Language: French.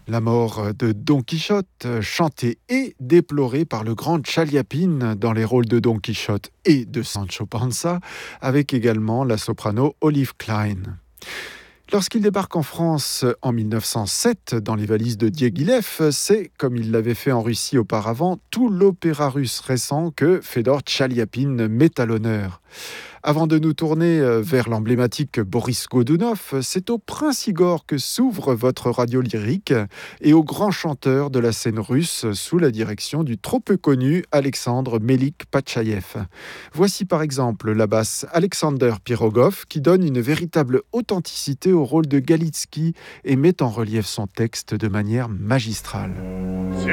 La mort de Don Quichotte, chantée et déplorée par le grand Chaliapine dans les rôles de Don Quichotte et de Sancho Panza, avec également la soprano Olive Klein. Lorsqu'il débarque en France en 1907 dans les valises de Diaghilev, c'est, comme il l'avait fait en Russie auparavant, tout l'opéra russe récent que Fédor Tchaliapine met à l'honneur. Avant de nous tourner vers l'emblématique Boris Godunov, c'est au Prince Igor que s'ouvre votre radio lyrique et au grand chanteur de la scène russe sous la direction du trop peu connu Alexandre Melik-Pachaïev. Voici par exemple la basse Alexander Pirogov qui donne une véritable authenticité au rôle de Galitsky et met en relief son texte de manière magistrale.